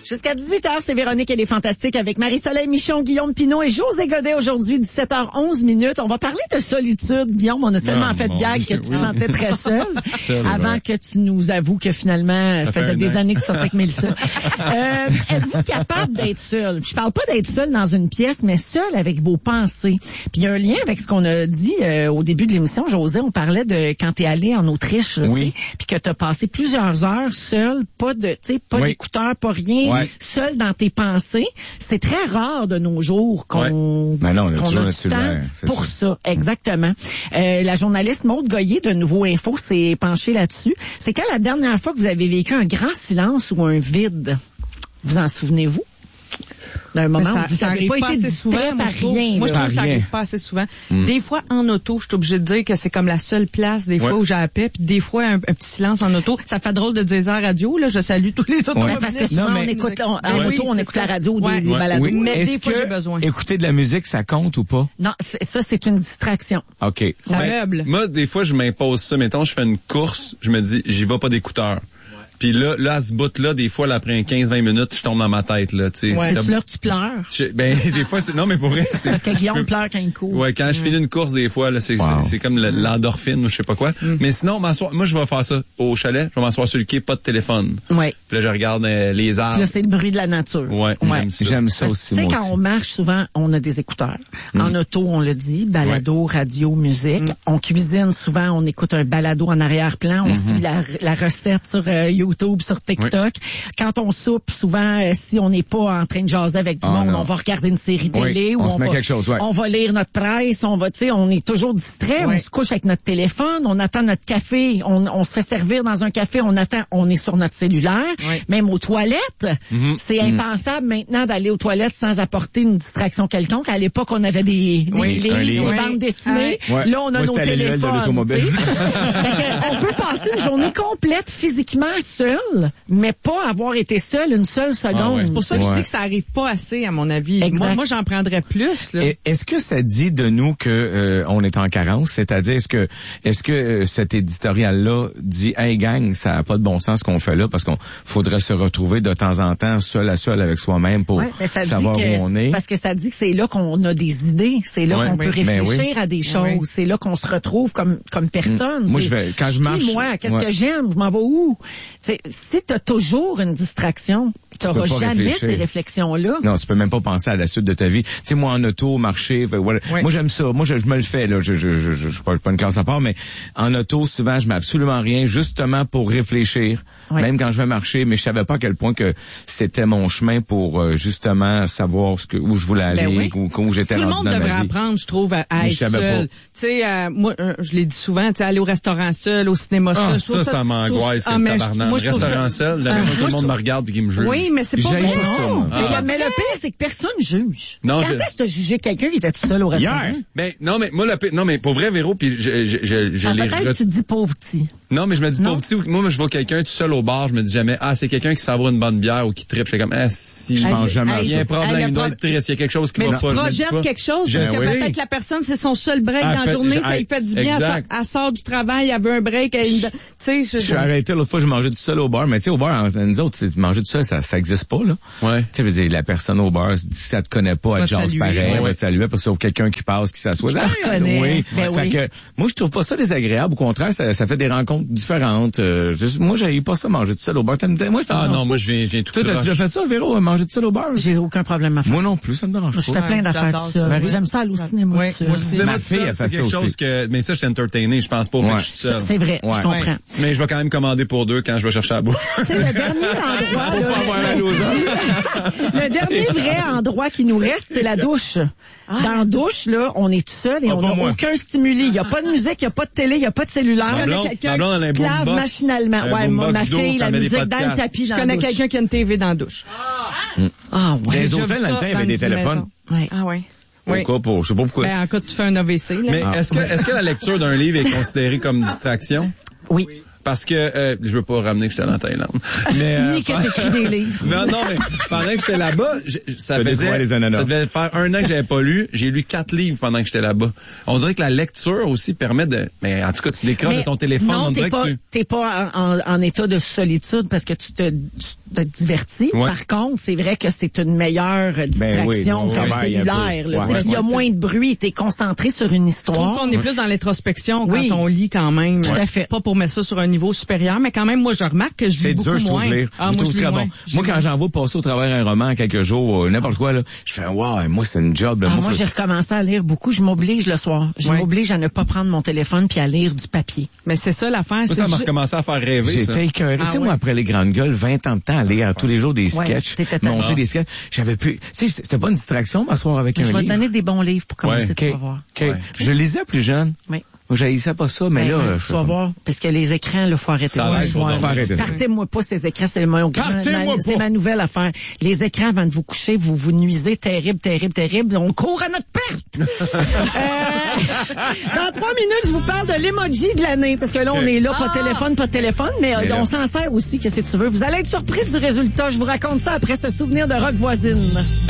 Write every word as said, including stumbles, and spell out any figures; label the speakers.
Speaker 1: Jusqu'à dix-huit heures, c'est Véronique, elle est fantastique avec Marie-Soleil Michon, Guillaume Pinot et José Godet aujourd'hui, dix-sept heures onze minutes. On va parler de solitude. Guillaume, on a tellement
Speaker 2: Ah,
Speaker 1: fait de gags que tu te
Speaker 2: oui.
Speaker 1: sentais très seul
Speaker 2: Seul,
Speaker 1: avant
Speaker 2: ouais.
Speaker 1: que tu nous avoues que finalement, ça,
Speaker 2: Ça
Speaker 1: faisait
Speaker 2: fait
Speaker 1: des
Speaker 2: un an.
Speaker 1: années que tu sortais avec Mélissa. euh, êtes-vous capable d'être seul? Je parle pas d'être seul dans une pièce, mais seul avec vos pensées. Puis il y a un lien avec ce qu'on a dit euh, au début de l'émission, José. On parlait de quand t'es allé en Autriche, là,
Speaker 2: Oui.
Speaker 1: puis que t'as passé plusieurs heures seul, pas de, tu sais, pas
Speaker 2: Oui.
Speaker 1: d'écouteurs, pas rien,
Speaker 2: Ouais.
Speaker 1: seul dans tes pensées. C'est très rare de nos jours qu'on,
Speaker 2: Ben non, on a
Speaker 1: qu'on
Speaker 2: toujours
Speaker 1: a
Speaker 2: notre
Speaker 1: du temps
Speaker 2: cellulaire, c'est
Speaker 1: pour
Speaker 2: ça.
Speaker 1: ça. Exactement. Euh, la journaliste Maude Goyer de Nouveau Info s'est penchée là-dessus. C'est quand la dernière fois que vous avez vécu un grand silence ou un vide? Vous en souvenez-vous? D'un moment
Speaker 3: ça,
Speaker 1: où vous
Speaker 3: ça
Speaker 1: n'avez
Speaker 3: arrive
Speaker 1: pas
Speaker 3: pas
Speaker 1: été
Speaker 3: assez souvent.
Speaker 1: distrait
Speaker 3: Moi,
Speaker 1: par
Speaker 3: je trouve,
Speaker 1: rien.
Speaker 3: moi, je
Speaker 1: là.
Speaker 3: trouve que ça
Speaker 2: Par rien.
Speaker 3: arrive pas assez souvent.
Speaker 2: Mm.
Speaker 3: Des fois, en auto, je suis obligée de dire que c'est comme la seule place, des fois,
Speaker 2: Ouais.
Speaker 3: où j'ai la paix, puis des fois, un, un petit silence en auto. Ça fait drôle de dire ça à la radio, là. Je salue tous les autres.
Speaker 1: Ouais, parce que souvent,
Speaker 2: Non, mais-
Speaker 1: on écoute, on, en
Speaker 3: Ouais.
Speaker 1: auto, on
Speaker 3: Oui,
Speaker 1: écoute
Speaker 3: c'est
Speaker 1: la
Speaker 3: ça.
Speaker 1: radio ou
Speaker 3: Ouais.
Speaker 1: des, des
Speaker 3: Ouais.
Speaker 1: balados.
Speaker 2: Oui.
Speaker 3: Mais
Speaker 2: Est-ce
Speaker 3: des fois,
Speaker 2: que
Speaker 3: j'ai besoin.
Speaker 2: écouter de la musique, ça compte ou pas?
Speaker 1: Non, c'est- ça, c'est une distraction.
Speaker 2: OK.
Speaker 3: Ça
Speaker 4: Ben,
Speaker 3: meuble.
Speaker 4: moi, des fois, je m'impose ça. Mettons, je fais une course, je me dis, j'y vais pas d'écouteurs. Puis là, là, à ce bout-là, des fois, là, après quinze vingt minutes, je tombe dans ma tête, là, tu sais.
Speaker 3: Ouais.
Speaker 4: Ça-
Speaker 1: C'est-tu là que tu pleures?
Speaker 4: je- ben, des fois, c'est, non, mais pour vrai, c'est...
Speaker 1: Parce que Guillaume
Speaker 4: je peux-
Speaker 1: pleure quand il court.
Speaker 4: Ouais, quand je finis une course, des fois, là, c'est,
Speaker 2: Wow.
Speaker 4: c'est, c'est comme le- l'endorphine ou je sais pas quoi. Mais sinon, m'asseoir, moi, je vais faire ça au chalet. Je vais m'asseoir sur le quai, pas de téléphone.
Speaker 1: Ouais.
Speaker 4: Puis là, je regarde euh, les
Speaker 1: Puis
Speaker 4: arbres.
Speaker 1: là, c'est le bruit de la nature.
Speaker 4: Ouais, j'aime ça.
Speaker 2: J'aime ça
Speaker 1: Parce que,
Speaker 2: aussi,
Speaker 1: tu sais,
Speaker 2: moi
Speaker 1: quand
Speaker 2: aussi.
Speaker 1: on marche, souvent, on a des écouteurs. En auto, on le dit, balado, radio, musique. On cuisine, souvent, on écoute un balado en arrière-plan. On suit la, la recette sur euh, YouTube, sur TikTok. Quand on soupe, souvent, euh, si on n'est pas en train de jaser avec du
Speaker 2: Ah,
Speaker 1: monde,
Speaker 2: non.
Speaker 1: on va regarder une série
Speaker 2: Oui,
Speaker 1: télé. ou
Speaker 2: on se met
Speaker 1: va,
Speaker 2: quelque chose, ouais.
Speaker 1: on va lire notre presse. On va, tu sais, on est toujours distrait.
Speaker 3: Ouais.
Speaker 1: On se couche avec notre téléphone. On attend notre café. On, on se fait servir dans un café. On attend. On est sur notre cellulaire.
Speaker 3: Ouais.
Speaker 1: Même aux toilettes. C'est
Speaker 2: Mm.
Speaker 1: impensable maintenant d'aller aux toilettes sans apporter une distraction quelconque. À l'époque, on avait des, des
Speaker 3: Oui,
Speaker 1: livres,
Speaker 2: un
Speaker 1: des
Speaker 2: livre.
Speaker 1: bandes dessinées.
Speaker 2: Ouais.
Speaker 1: Là, on a
Speaker 2: Moi,
Speaker 1: nos
Speaker 2: c'était à l'annuel de
Speaker 1: téléphones.
Speaker 2: l'automobile.
Speaker 1: tu sais. Fait que on peut passer une journée complète physiquement seul, mais pas avoir été seul une seule seconde.
Speaker 4: Ah ouais.
Speaker 3: C'est pour ça que je
Speaker 2: Ouais.
Speaker 3: dis que ça arrive pas assez, à mon avis.
Speaker 1: Exact.
Speaker 3: Moi, moi j'en prendrais plus, là.
Speaker 2: Et- Est-ce que ça dit de nous que euh, on est en carence? C'est-à-dire, est-ce que est-ce que euh, cet éditorial-là dit, hey gang, ça n'a pas de bon sens ce qu'on fait là, parce qu'on faudrait se retrouver de temps en temps seul à seul avec soi-même pour
Speaker 1: Ouais, mais ça dit
Speaker 2: savoir
Speaker 1: que
Speaker 2: où on est.
Speaker 1: parce que ça dit que c'est là qu'on a des idées, c'est là
Speaker 4: Ouais.
Speaker 1: qu'on peut
Speaker 2: Oui. Ben
Speaker 1: réfléchir
Speaker 2: oui.
Speaker 1: à des choses,
Speaker 3: Oui.
Speaker 1: c'est là qu'on se retrouve comme comme personne.
Speaker 2: Moi,
Speaker 1: T'sais,
Speaker 2: je vais- quand je
Speaker 1: qui,
Speaker 2: marche-
Speaker 1: moi, qu'est-ce
Speaker 2: ouais.
Speaker 1: que j'aime, je m'en vais où? T'sais, si t'as toujours une distraction,
Speaker 2: peux
Speaker 1: t'auras
Speaker 2: pas
Speaker 1: jamais
Speaker 2: réfléchir.
Speaker 1: ces réflexions-là.
Speaker 2: Non, tu peux même pas penser à la suite de ta vie. Tu sais, moi, en auto, marcher, fait, voilà.
Speaker 3: Oui.
Speaker 2: Moi, j'aime ça. Moi, je, je me le fais, là. Je, je, je, je, je suis pas, pas une classe à part, mais en auto, souvent, je mets absolument rien, justement pour réfléchir.
Speaker 1: Oui.
Speaker 2: Même quand je vais marcher, mais je savais pas à quel point que c'était mon chemin pour, euh, justement, savoir ce que, où je voulais aller,
Speaker 3: Ben oui.
Speaker 2: où, où j'étais
Speaker 3: Tout le
Speaker 2: rendu
Speaker 3: monde
Speaker 2: dans ma
Speaker 3: devrait
Speaker 2: vie.
Speaker 3: apprendre, je trouve, à, à
Speaker 2: Mais
Speaker 3: être
Speaker 2: je savais
Speaker 3: seul.
Speaker 2: pas.
Speaker 3: Tu sais, euh, moi, euh, je l'ai dit souvent, tu sais, aller au restaurant seul, au cinéma seul.
Speaker 4: Ah,
Speaker 3: je trouve
Speaker 4: ça, ça m'angoisse,
Speaker 3: ah,
Speaker 4: quel
Speaker 3: mais je-
Speaker 4: tabarnak.
Speaker 3: moi, je trouve
Speaker 4: Restaurant
Speaker 3: ça-
Speaker 4: seul, la
Speaker 3: Ah,
Speaker 4: personne, tout
Speaker 3: moi,
Speaker 4: le
Speaker 3: je
Speaker 4: monde
Speaker 3: trouve-
Speaker 4: me regarde et qui me juge.
Speaker 3: Oui, mais c'est pas
Speaker 2: J'aime
Speaker 3: vrai.
Speaker 2: pas ça, moi.
Speaker 1: Mais,
Speaker 4: Ah.
Speaker 1: le, mais le pire, c'est que personne juge.
Speaker 4: Non,
Speaker 1: Quand
Speaker 4: je-
Speaker 1: est-ce que t'as jugé quelqu'un qui était tout seul au restaurant?
Speaker 2: Hier.
Speaker 4: Ben, non, mais moi, le pire- non, mais pour vrai, Véro, puis je, je, je, je
Speaker 1: Ah,
Speaker 4: l'ai
Speaker 1: peut-être
Speaker 4: re-
Speaker 1: tu dis pauvre petit.
Speaker 4: Non, mais je me dis
Speaker 1: Non.
Speaker 4: pas petit, moi, je vois quelqu'un tout seul au bar, je me dis jamais, ah, c'est quelqu'un qui s'en une bonne bière ou qui tripe. Je fais comme, ah, si,
Speaker 2: Je pense jamais à
Speaker 4: il y a
Speaker 2: ça.
Speaker 4: un problème,
Speaker 3: Hey,
Speaker 4: il
Speaker 3: le
Speaker 4: doit
Speaker 3: pro-
Speaker 4: être triste, il y a quelque chose qui
Speaker 3: Mais
Speaker 4: va
Speaker 3: tu
Speaker 4: pas. je me dis
Speaker 3: projettes
Speaker 4: pas.
Speaker 3: quelque chose,
Speaker 4: Je
Speaker 3: parce que
Speaker 4: sais.
Speaker 3: peut-être que la personne, c'est son seul break
Speaker 4: Ah,
Speaker 3: dans la
Speaker 4: peut-
Speaker 3: journée,
Speaker 4: je-
Speaker 3: ça lui fait du bien, elle,
Speaker 4: exact.
Speaker 3: sort- elle sort du travail, elle veut un break, elle, tu sais, je,
Speaker 2: Je suis arrêté l'autre fois, je mangeais tout seul au bar, mais tu sais, au bar, en- nous autres, c'est- manger tout seul, ça, ça existe pas, là.
Speaker 4: Ouais.
Speaker 2: Tu sais, je veux dire, la personne au bar, si ça te connaît pas,
Speaker 3: Tu
Speaker 2: elle
Speaker 3: vas
Speaker 2: te jase
Speaker 3: saluer,
Speaker 2: pareil,
Speaker 3: ouais,
Speaker 2: elle va
Speaker 4: ouais.
Speaker 2: te saluer, parce que c'est quelqu'un qui passe, qui s'assoit.
Speaker 1: Je te
Speaker 2: Ah,
Speaker 1: reconnais.
Speaker 2: oui.
Speaker 1: Ben
Speaker 2: fait
Speaker 1: oui.
Speaker 2: que, moi, je trouve pas ça désagréable. Au contraire, ça, ça fait des rencontres différentes. Euh, je- moi, j'avais pas ça, manger tout seul au bar. T'aimes- Moi, je
Speaker 4: Ah non, moi, je viens, je viens tout
Speaker 2: Toi, t'as
Speaker 4: croche.
Speaker 2: déjà fait ça, Véro, manger tout seul au bar?
Speaker 1: J'ai aucun problème à faire
Speaker 2: Moi
Speaker 1: ça.
Speaker 2: non plus, ça me dérange
Speaker 1: Je fais
Speaker 2: pas.
Speaker 1: plein d'affaires
Speaker 3: j'adore
Speaker 1: tout seul.
Speaker 3: ça, oui.
Speaker 1: J'aime ça aller au cinéma
Speaker 3: Oui,
Speaker 1: tout seul.
Speaker 3: moi aussi.
Speaker 4: Cinéma
Speaker 2: Ma
Speaker 4: tout
Speaker 2: fille,
Speaker 4: seul,
Speaker 2: elle fait
Speaker 4: c'est quelque
Speaker 2: ça
Speaker 4: chose
Speaker 2: aussi.
Speaker 4: que, mais ça, je suis entertainé, je pense pas au fait
Speaker 2: Ouais.
Speaker 4: que je suis seul.
Speaker 1: C'est vrai,
Speaker 2: Ouais.
Speaker 1: je comprends.
Speaker 4: Mais je vais quand même commander pour deux quand je vais chercher à boire.
Speaker 1: Tu sais, le dernier endroit,
Speaker 2: Faut
Speaker 1: là,
Speaker 2: pas avoir la loser.
Speaker 1: le dernier vrai endroit qui nous reste, c'est la douche. Dans la douche, là, on est tout seul et
Speaker 2: Ah,
Speaker 1: on
Speaker 2: pas
Speaker 1: n'a
Speaker 2: moi.
Speaker 1: aucun stimuli. Il n'y a pas de musique, il n'y a pas de télé, il n'y a pas de cellulaire.
Speaker 4: Ma blonde,
Speaker 3: quelqu'un
Speaker 4: ma blonde, elle a un
Speaker 1: Tu te laves
Speaker 4: boombox.
Speaker 1: machinalement.
Speaker 4: Un
Speaker 1: Ouais,
Speaker 4: boombox
Speaker 1: ma
Speaker 4: d'eau,
Speaker 1: fille,
Speaker 4: puis
Speaker 1: la
Speaker 4: elle met des
Speaker 1: musique dans le
Speaker 4: podcasts.
Speaker 1: tapis
Speaker 3: Je
Speaker 1: dans la
Speaker 3: connais
Speaker 1: douche.
Speaker 3: quelqu'un qui a une T V dans la douche.
Speaker 1: Ah, ouais.
Speaker 2: Dans les
Speaker 3: J'ai
Speaker 2: hôtels,
Speaker 3: vu
Speaker 2: dans le
Speaker 3: ça
Speaker 2: temps, il y avait
Speaker 3: dans
Speaker 2: des
Speaker 3: une
Speaker 2: téléphones.
Speaker 3: maison.
Speaker 1: Ouais.
Speaker 3: Ah ouais.
Speaker 2: Au
Speaker 3: Oui.
Speaker 2: cas pour, je sais pas pourquoi.
Speaker 3: Ben, en cas, tu fais un A V C, là.
Speaker 4: Mais
Speaker 2: Ah.
Speaker 4: est-ce que, est-ce que la lecture d'un livre est considérée comme distraction?
Speaker 1: Oui.
Speaker 4: Parce que euh, je veux pas ramener que j'étais en Thaïlande. Mais euh,
Speaker 1: Ni que t'écris des livres.
Speaker 4: Non, non, mais pendant que j'étais là-bas, je- ça faisait,
Speaker 2: les ananas.
Speaker 4: ça devait faire un an que j'avais pas lu. J'ai lu quatre livres pendant que j'étais là-bas. On dirait que la lecture aussi permet de, mais en tout cas, tu décroches de ton téléphone,
Speaker 1: non,
Speaker 4: on
Speaker 1: t'es
Speaker 4: dirait
Speaker 1: pas,
Speaker 4: que tu...
Speaker 1: t'es pas en, en, en état de solitude parce que tu te, tu te divertis.
Speaker 4: Ouais.
Speaker 1: Par contre, c'est vrai que c'est une meilleure distraction
Speaker 2: oui,
Speaker 1: que
Speaker 2: du travail un
Speaker 1: cellulaire.
Speaker 2: peu.
Speaker 1: Là,
Speaker 2: Ouais,
Speaker 1: tu sais,
Speaker 2: ouais.
Speaker 1: il y a moins de bruit, t'es concentré sur une
Speaker 3: Je trouve
Speaker 1: histoire.
Speaker 3: qu'on est plus dans l'introspection quand
Speaker 1: Oui.
Speaker 3: on lit quand même.
Speaker 1: Tout à fait.
Speaker 3: Pas pour mettre ça sur un niveau supérieur, mais quand même, moi, je remarque que je lis
Speaker 2: C'est
Speaker 3: beaucoup
Speaker 2: dur, je trouve,
Speaker 3: moins.
Speaker 2: de lire.
Speaker 3: Ah,
Speaker 2: je
Speaker 3: moi,
Speaker 2: trouve
Speaker 3: je lis
Speaker 2: très
Speaker 3: moins.
Speaker 2: bon.
Speaker 3: Je
Speaker 2: Moi,
Speaker 3: lis
Speaker 2: quand
Speaker 3: moins.
Speaker 2: j'en vais passer au travers un roman quelques jours, euh, n'importe quoi, là, je fais, wow, moi, c'est une job. Là.
Speaker 1: Ah,
Speaker 2: Moi,
Speaker 1: moi,
Speaker 2: faut-
Speaker 1: j'ai recommencé à lire beaucoup. Je m'oblige le soir. Je
Speaker 3: Ouais.
Speaker 1: m'oblige à ne pas prendre mon téléphone puis à lire du papier.
Speaker 3: Mais c'est ça l'affaire.
Speaker 4: Moi,
Speaker 3: c'est
Speaker 4: ça m'a
Speaker 3: ju-
Speaker 4: recommencé à faire rêver, ça.
Speaker 2: J'étais écœuré.
Speaker 3: Ah
Speaker 2: tu sais,
Speaker 3: ouais.
Speaker 2: moi, après les grandes gueules, vingt ans de temps à lire tous les jours des
Speaker 1: Ouais,
Speaker 2: sketchs,
Speaker 1: t'étais tanné.
Speaker 2: monter des sketchs, j'avais plus... Tu sais, c'était pas une distraction, m'asseoir avec
Speaker 1: Je
Speaker 2: un
Speaker 1: vais te
Speaker 2: livre.
Speaker 1: donner des bons livres pour commencer,
Speaker 4: Ouais.
Speaker 1: tu vas
Speaker 2: OK.
Speaker 1: voir.
Speaker 2: OK.
Speaker 4: Ouais.
Speaker 2: Je lisais plus jeune.
Speaker 1: Oui.
Speaker 2: Moi, j'haïssais pas ça, mais
Speaker 1: Ben,
Speaker 2: là...
Speaker 1: ouais,
Speaker 2: euh,
Speaker 1: tu vas voir. Parce que les écrans, il faut arrêter
Speaker 4: Ça
Speaker 1: ça.
Speaker 4: arrête, faut
Speaker 1: Ouais.
Speaker 4: dormir.
Speaker 2: arrêter ça.
Speaker 1: Partez-moi pas ces écrans, c'est mon grand-
Speaker 2: Partez-moi
Speaker 1: ma-
Speaker 2: pas.
Speaker 1: c'est ma nouvelle affaire. Les écrans avant de vous coucher, vous vous nuisez terrible, terrible, terrible. On court à notre perte. Euh, dans trois minutes, je vous parle de l'emoji de l'année, parce que là, on est là, pas de téléphone, pas de téléphone, mais, euh,
Speaker 2: Mais là.
Speaker 1: on s'en sert aussi, qu'est-ce que tu veux. Vous allez être surpris du résultat. Je vous raconte ça après ce souvenir de rock voisine.